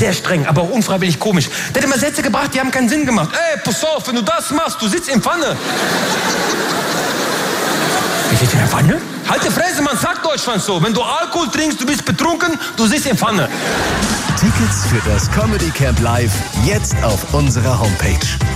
sehr streng, aber auch unfreiwillig komisch. Der hat immer Sätze gebracht, die haben keinen Sinn gemacht. Ey, pass auf, wenn du das machst, du sitzt in Pfanne. Ich sitze in der Pfanne? Halt die Fresse, man sagt Deutschland so. Wenn du Alkohol trinkst, du bist betrunken, du sitzt in Pfanne. Tickets für das Comedy Camp Live jetzt auf unserer Homepage.